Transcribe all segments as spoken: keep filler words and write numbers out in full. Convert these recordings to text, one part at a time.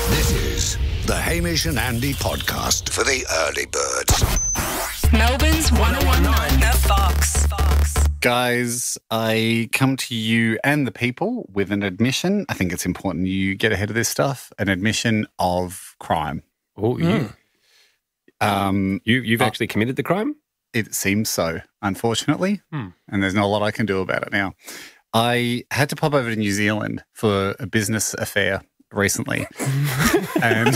This is the Hamish and Andy podcast for the early birds. Melbourne's one oh one point nine The Fox. Fox. Guys, I come to you and the people with an admission. I think it's important you get ahead of this stuff. An admission of crime. Oh, you, Mm. Um, you, you've uh, actually committed the crime? It seems so, unfortunately, Hmm. and there's not a lot I can do about it now. I had to pop over to New Zealand for a business affair recently. and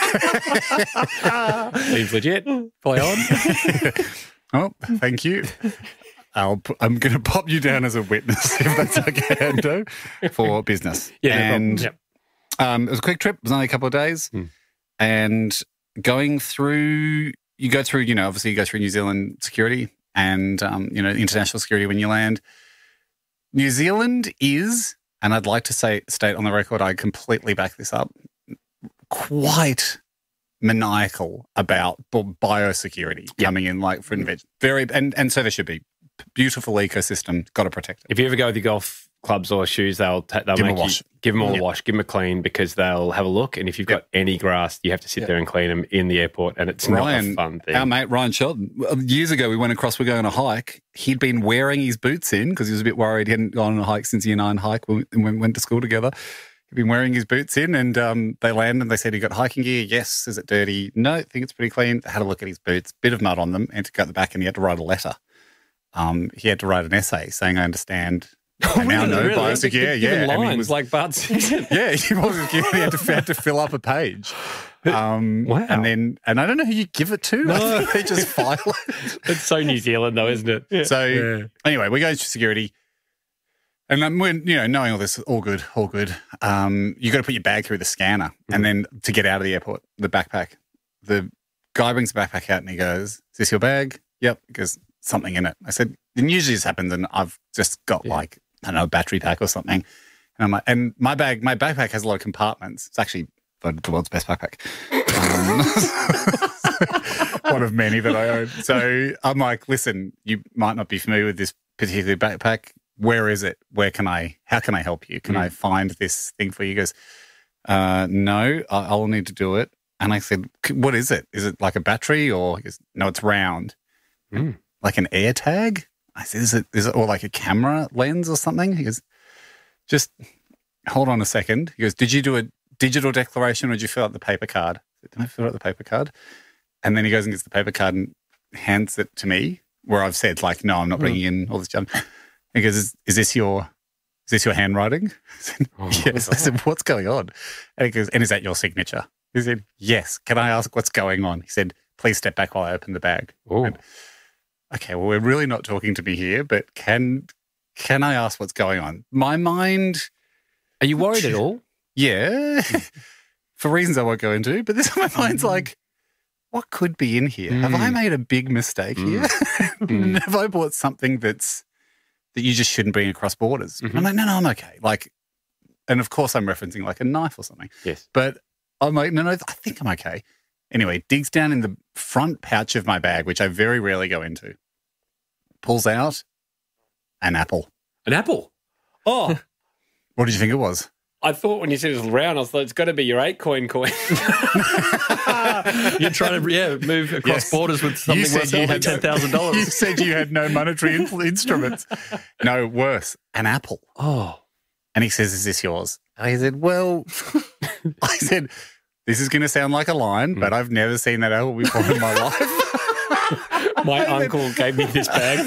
Seems legit. Play on. Oh, thank you. I'll, pu- I'm going to pop you down as a witness, if that's okay, Ando, for business. Yeah, no problem. and Yep. um, it was a quick trip. It was only a couple of days. Hmm. And going through, you go through, you know, obviously you go through New Zealand security and, um, you know, international security when you land. New Zealand is, and I'd like to say, state on the record, I completely back this up, quite maniacal about b- biosecurity coming in, like for invention. Very, and, and so there should be. Beautiful ecosystem, got to protect it. If you ever go with your golf clubs or shoes, they'll ta- they'll Give 'em make a wash. you give them all Yep. a wash, give them a clean because they'll have a look. And if you've got any grass, you have to sit Yep. there and clean them in the airport, and it's Ryan, not a fun thing. Our mate Ryan Shelton, well, years ago we went across, we were going on a hike. He'd been wearing his boots in because he was a bit worried he hadn't gone on a hike since year nine hike when we went to school together. He'd been wearing his boots in and um, they landed and they said, he got hiking gear? Yes. Is it dirty? No, I think it's pretty clean. Had a look at his boots, bit of mud on them, and to go at the back and he had to write a letter. Um, he had to write an essay saying, I understand. I now know Really? biosecurity. Yeah, Give yeah. him And he lines was- like Bart Simpson. Yeah, he was. He had to, had to fill up a page. Um, Wow. And then, and I don't know who you give it to. I think they just file it. It's so New Zealand, though, isn't it? Yeah. So Yeah. anyway, we go to security, and um, we're you know knowing all this, all good, all good. Um, you got to put your bag through the scanner, and then to get out of the airport, the backpack. The guy brings the backpack out, and he goes, "Is this your bag?" Yep. Because something in it. I said, and usually this happens, and I've just got Yeah. like I don't know, a battery pack or something. And I'm like, and my bag, my backpack has a lot of compartments. It's actually voted the world's best backpack. Um, one of many that I own. So I'm like, listen, you might not be familiar with this particular backpack. Where is it? Where can I, how can I help you? Can Mm. I find this thing for you? He goes, uh, no, I- I'll need to do it. And I said, "C- what is it? Is it like a battery or, he goes, no, it's round. Mm. Like an air tag? I said, is it, is it, or like a camera lens or something? He goes, just hold on a second. He goes, did you do a digital declaration or did you fill out the paper card? I said, did I fill out the paper card? And then he goes and gets the paper card and hands it to me where I've said like, no, I'm not bringing in all this junk. He goes, is, is this your, is this your handwriting? I said, Oh, yes. I said, what's going on? And he goes, and is that your signature? He said, yes. Can I ask what's going on? He said, please step back while I open the bag. Oh. And, okay, well, we're really not talking to me here, but can can I ask what's going on? My mind, Are you worried at all? yeah, for reasons I won't go into, but this my mind's like, what could be in here? Have I Mm. made a big mistake here? Mm. Have I bought something that's that you just shouldn't bring across borders? Mhm. I'm like, no, no, I'm okay. Like, and of course I'm referencing like a knife or something. Yes. But I'm like, no, no, I think I'm okay. Anyway, digs down in the front pouch of my bag, which I very rarely go into, pulls out an apple. An apple. Oh, What did you think it was? I thought when you said it was round, I thought it's got to be your eight coin coin. You're trying to yeah move across Yes. borders with something You worth said you more than had ten thousand You dollars. said you had no monetary in- instruments. No, worse, an apple. Oh. And he says, is this yours? I said, well, I said, this is going to sound like a line, but I've never seen that apple before in my life. My uncle gave me this bag.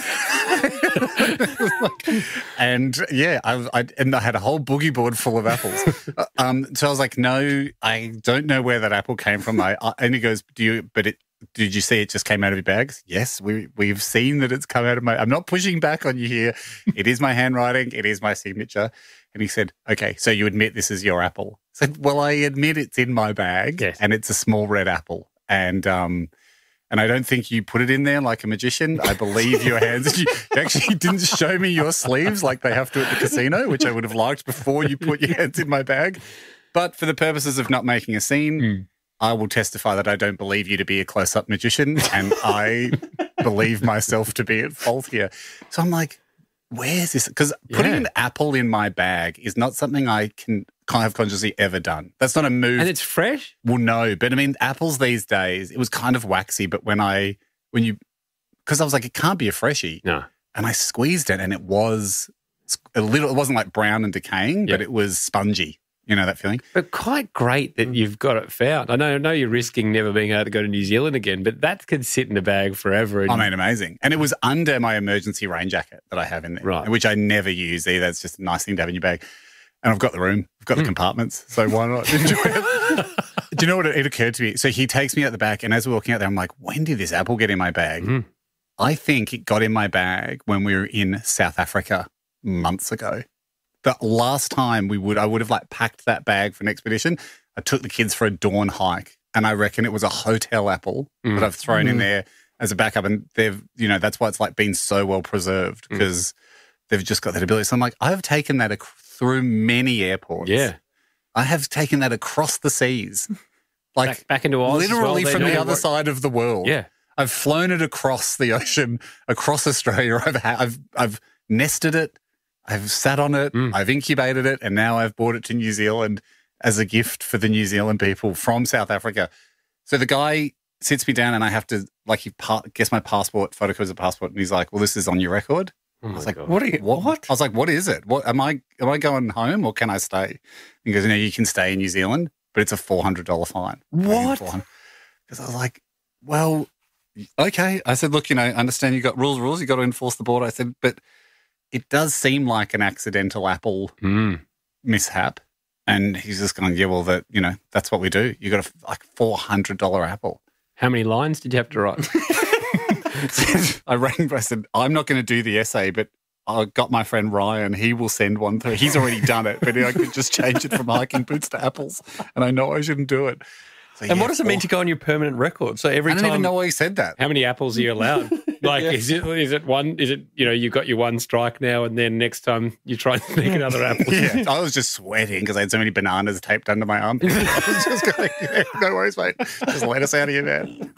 And yeah, I, I and I had a whole boogie board full of apples. um, so I was like, no, I don't know where that apple came from. I, I and he goes, do you? But it did you see it just came out of your bags? Yes, we we've seen that it's come out of my. I'm not pushing back on you here. It is my handwriting. It is my signature. And he said, okay, so you admit this is your apple? I said, well, I admit it's in my bag, Yes. and it's a small red apple, and um. And I don't think you put it in there like a magician. I believe your hands. You actually didn't show me your sleeves like they have to at the casino, which I would have liked before you put your hands in my bag. But for the purposes of not making a scene, Mm. I will testify that I don't believe you to be a close-up magician, and I believe myself to be at fault here. So I'm like, where's this? Because putting Yeah. an apple in my bag is not something I can kind of consciously ever done. That's not a move. And it's fresh? Well, no, but I mean, apples these days, it was kind of waxy, but when I, when you, because I was like, it can't be a freshie. No. And I squeezed it and it was a little, it wasn't like brown and decaying, Yep. but it was spongy. You know that feeling? But quite great that you've got it found. I know, I know you're risking never being able to go to New Zealand again, but that could sit in a bag forever. And I mean, amazing. And it was under my emergency rain jacket that I have in there, Right. which I never use either. It's just a nice thing to have in your bag. And I've got the room, I've got the compartments, so why not enjoy it? Do you know what it, it occurred to me? So he takes me out the back, and as we're walking out there, I'm like, when did this apple get in my bag? Mhm. I think it got in my bag when we were in South Africa months ago. The last time we would, I would have like packed that bag for an expedition. I took the kids for a dawn hike, and I reckon it was a hotel apple Mm. that I've thrown in there as a backup. And they've, you know, that's why it's like been so well preserved because they've just got that ability. So I'm like, I've taken that ac- through many airports. Yeah. I have taken that across the seas, like Back, back into Oz as well, literally they from the know other what- side of the world. Yeah. I've flown it across the ocean, across Australia. I've ha- I've I've nested it. I've sat on it. Mm. I've incubated it, and now I've brought it to New Zealand as a gift for the New Zealand people from South Africa. So the guy sits me down, and I have to like he pa- gets my passport, photocopies of passport, and he's like, "Well, this is on your record." Oh I my was like, God. "What are you? What? I was like, "What is it? What am I? Am I going home or can I stay?" He goes, "No, you can stay in New Zealand, but it's a four hundred dollar fine." What? Because I was like, "Well, okay." I said, "Look, you know, I understand you got rules, rules. You got to enforce the border." I said, "But it does seem like an accidental apple Mm. mishap." And he's just going, "Yeah, well, that you know, that's what we do. You got a like four hundred dollar apple." How many lines did you have to write? I rang. I said, "I'm not going to do the essay, but I got my friend Ryan. He will send one through. He's already done it, but I could just change it from hiking boots to apples. And I know I shouldn't do it." So, And yeah, what does it mean to go on your permanent record? So every I don't time even know why he said that. How many apples are you allowed? Like, is it is it one? Is it you know you've got your one strike now, and then next time you try and make another apple? Yeah, I was just sweating because I had so many bananas taped under my arm. I was just going, yeah, "No worries, mate. Just let us out of here, man."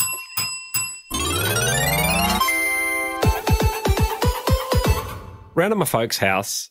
Round at my folks' house,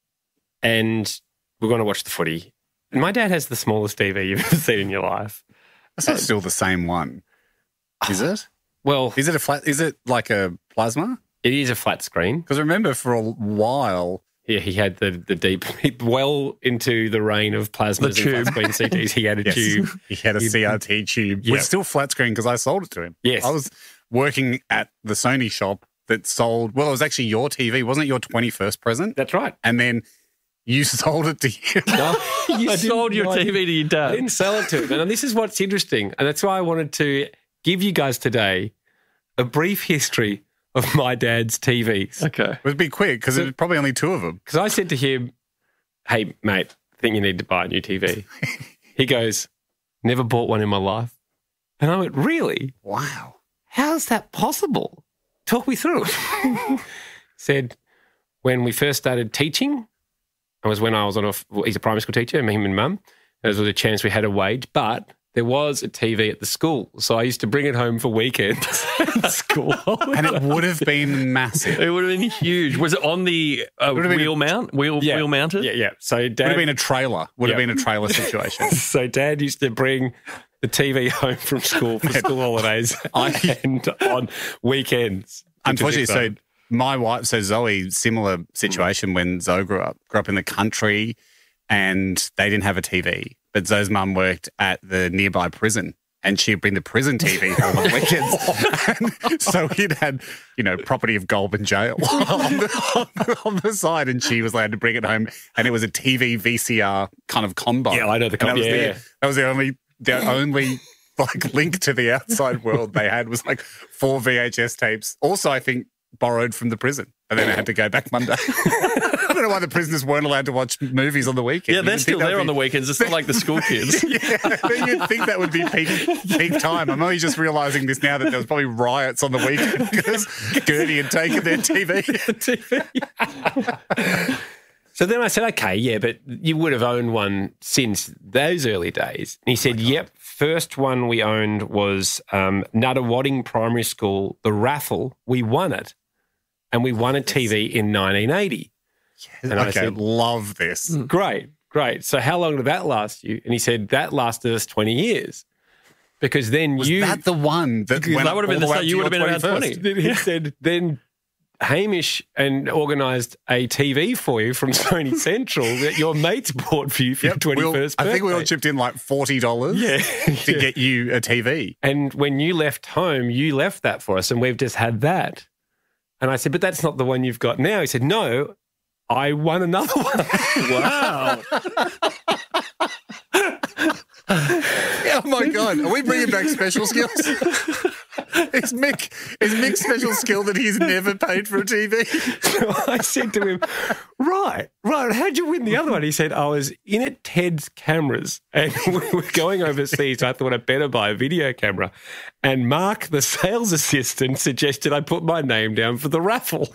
and we're going to watch the footy. And my dad has the smallest T V you've ever seen in your life. That's not still the same one, is it? Well, Is it a flat? Is it like a plasma? it is a flat screen. Because remember, for a while, Yeah, he had the the deep, well into the reign of plasmas The and flat screen C Ts. He had a yes, tube. he had a C R T tube. Yeah. It's still flat screen because I sold it to him. Yes. I was working at the Sony shop that sold. Well, it was actually your T V, wasn't it? Your twenty-first present, That's right. and then you sold it to him. you sold your T V to your I dad. didn't sell it to him. And this is what's interesting. And that's why I wanted to give you guys today a brief history of my dad's T Vs. Okay. It would be quick because there's probably only two of them. Because I said to him, "Hey, mate, I think you need to buy a new T V." He goes, "Never bought one in my life." And I went, "Really? Wow. How's that possible? Talk me through it." Said, when we first started teaching, it was when I was on a, well, he's a primary school teacher, me and mum. There was a chance we had a wage, but there was a T V at the school. So I used to bring it home for weekends at school. And it would have been massive. It would have been huge. Was it on the uh, Would have been wheel mount? Wheel Yeah. wheel mounted? Yeah, yeah. So Would dad, have been a trailer. Would have Yeah. been a trailer situation. so dad used to bring the T V home from school for school holidays I- and on weekends. Unfortunately, so my wife, so Zoe, similar situation when Zoe grew up, grew up in the country and they didn't have a T V. But Zoe's mum worked at the nearby prison and she'd bring the prison T V home on weekends. And so it had, you know, property of Goulburn Jail on the, on, the, on the side and she was allowed to bring it home and it was a T V V C R kind of combo. Yeah, I know the And that combo. was Yeah. the, that was the only, the only like link to the outside world they had was like four V H S tapes. Also, I think borrowed from the prison, and then I had to go back Monday. I don't know why the prisoners weren't allowed to watch movies on the weekend. Yeah, You they're would still think that there would on the be- weekends. It's not like the school kids. Yeah, you'd think that would be peak peak time. I'm only just realising this now that there was probably riots on the weekend because Gertie had taken their T V. So then I said, okay, yeah, but you would have owned one since those early days. And he said, yep, first one we owned was um, Nuttawading Primary School, the raffle. We won it. and we won a T V in nineteen eighty. And I okay, said, love this. great, great. So how long did that last you? And he said, that lasted us twenty years. Because then Was you... that the one that Because went that would have been all the way same. up You to would have your been around twenty-first? twenty. Then he said, then Hamish and organised a T V for you from Sony Central that your mates bought for you for Yep, your we all- twenty-first I think we all birthday. chipped in like forty dollars Yeah. to get you a T V. And when you left home, you left that for us, and we've just had that. And I said, but that's not the one you've got now. He said, no, I won another one. Wow. Oh my God. Are we bringing back special skills? Is Mick, is Mick's special skill that he's never paid for a T V? So I said to him, right, right, how'd you win the other one? He said, I was in at Ted's Cameras and we were going overseas. So I thought I'd better buy a video camera. And Mark, the sales assistant, suggested I put my name down for the raffle.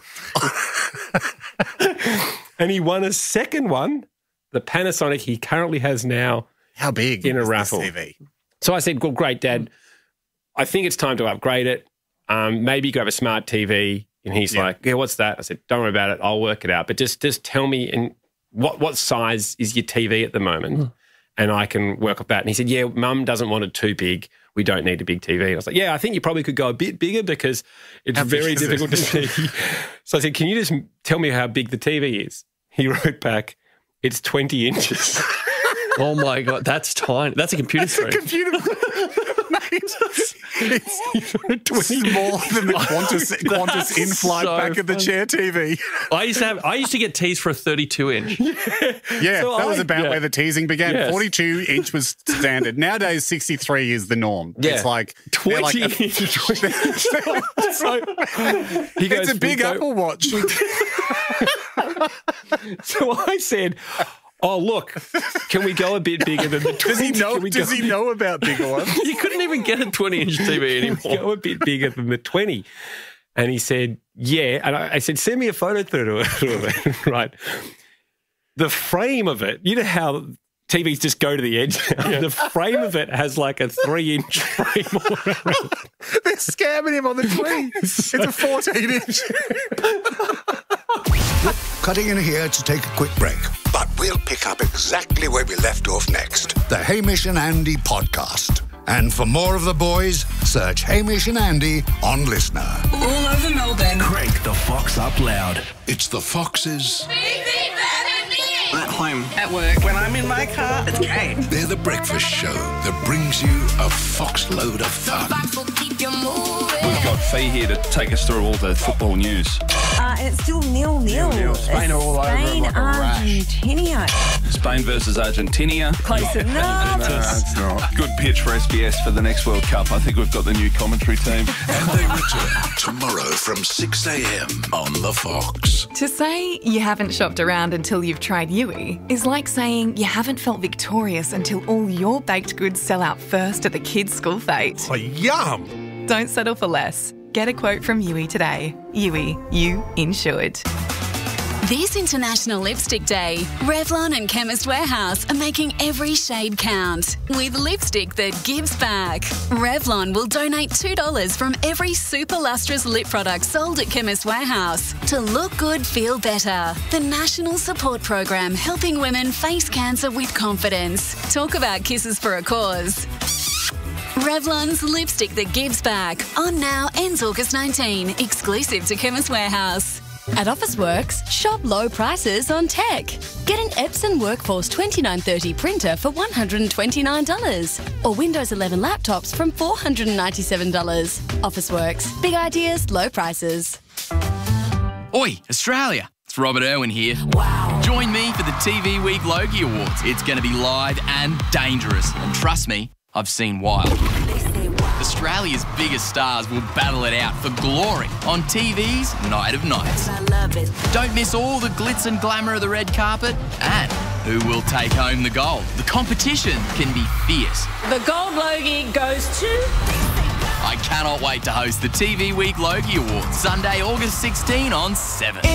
And he won a second one, the Panasonic he currently has now. How big In a is this raffle. T V? So I said, well, great, Dad. I think it's time to upgrade it. Um, maybe you could have a smart T V. And he's Yeah. like, yeah, what's that? I said, don't worry about it. I'll work it out. But just just tell me in what what size is your T V at the moment? Mm. And I can work off that. And he said, yeah, Mum doesn't want it too big. We don't need a big T V. And I was like, yeah, I think you probably could go a bit bigger because it's How big very is it? difficult to see. So I said, can you just tell me how big the T V is? He wrote back, it's twenty inches. Oh my God, that's tiny. That's a computer screen. Computer. it's it's smaller than the Qantas, Qantas That's in-flight so back of the funny. chair T V. I used to have. I used to get teas for a thirty-two inch. Yeah, So that was I- about yeah. where the teasing began. Yes. forty-two inch was standard. Nowadays, sixty-three is the norm. Yeah. It's like they're like Twenty a- inch. So he goes, it's a big "We go- Apple Watch. So I said, oh, look, can we go a bit bigger than the twenty? Does he know? Can we Does go, he know about bigger ones? You couldn't even get a twenty inch T V Can we anymore. go a bit bigger than the twenty? And he said, yeah. And I, I said, send me a photo through to it. Right. The frame of it, you know how T Vs just go to the edge? The frame of it has like a three inch frame all around. They're scamming him on the twenty. It's a fourteen inch. Cutting in here to take a quick break, but we'll pick up exactly where we left off next. The Hamish and Andy podcast. And for more of the boys, search Hamish and Andy on Listener. All over Melbourne. Crank the Fox up loud. It's the Foxes. At home. At work. When I'm in my car, it's Kate. They're the breakfast show that brings you a fox load of fun. We've got Fee here to take us through all the football news. Uh, and it's still nil nil. Nil-nil. Spain are all over it Spain, like a rash. Argentina. Spain versus Argentina. Close enough. No, it's not. Good pitch for S B S for the next World Cup. I think we've got the new commentary team. And they return tomorrow from six a.m. on The Fox. To say you haven't shopped around until you've tried Yui is like saying you haven't felt victorious until all your baked goods sell out first at the kids' school fete. Oh, yum! Don't settle for less. Get a quote from Yui today. Yui, you insured. This International Lipstick Day, Revlon and Chemist Warehouse are making every shade count with lipstick that gives back. Revlon will donate two dollars from every super lustrous lip product sold at Chemist Warehouse to look good, feel better. The national support program helping women face cancer with confidence. Talk about kisses for a cause. Revlon's Lipstick That Gives Back. On now, ends August nineteenth. Exclusive to Chemist Warehouse. At Officeworks, shop low prices on tech. Get an Epson Workforce twenty-nine thirty printer for one hundred twenty-nine dollars or Windows eleven laptops from four hundred ninety-seven dollars. Officeworks. Big ideas, low prices. Oi, Australia. It's Robert Irwin here. Wow. Join me for the T V Week Logie Awards. It's going to be live and dangerous. And trust me, I've seen wild. Australia's biggest stars will battle it out for glory on T V's Night of Nights. I love it. Don't miss all the glitz and glamour of the red carpet and who will take home the gold. The competition can be fierce. The gold Logie goes to... I cannot wait to host the T V Week Logie Awards, Sunday, August sixteenth on seven.